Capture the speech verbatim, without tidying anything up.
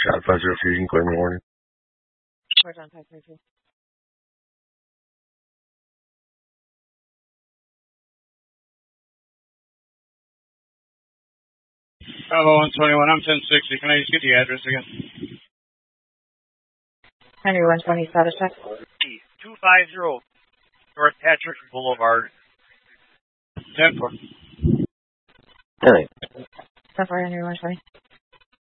Shot five zero Fusion, clear me warning. We're done, five zero two. Bravo one twenty-one, I'm ten sixty. Can I just get the address again? Henry one twenty, status check. two fifty North Patrick Boulevard. ten four. All right. ten four, Henry one twenty.